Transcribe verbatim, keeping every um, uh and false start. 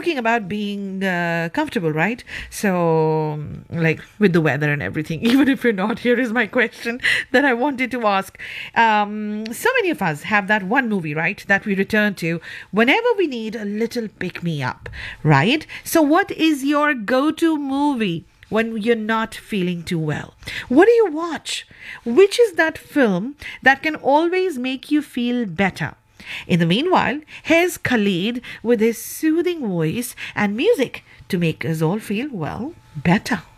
talking about being uh, comfortable, right? So, like with the weather and everything, even if you're not, here is my question that I wanted to ask. Um, so many of us have that one movie, right, that we return to whenever we need a little pick me up, right? So, what is your go to movie when you're not feeling too well? What do you watch? Which is that film that can always make you feel better? In the meanwhile, here's Khalid with his soothing voice and music to make us all feel, well, better.